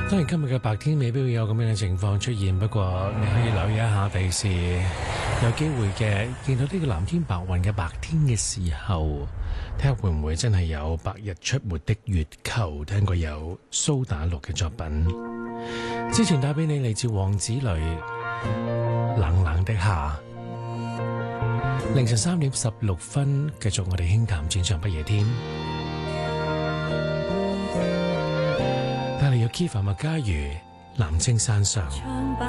當然今日嘅白天未必會有咁樣嘅情況出現，不過你可以留意一下第時有機會嘅見到呢個藍天白雲嘅白天嘅時候，睇下會唔會真係有白日出沒的月球。聽過有蘇打綠嘅作品，之前打俾你嚟自王子雷冷冷的夏。凌晨3點16分，繼續我哋輕談轉上不夜天。帶嚟有 Kiva 麥家瑜藍青山上。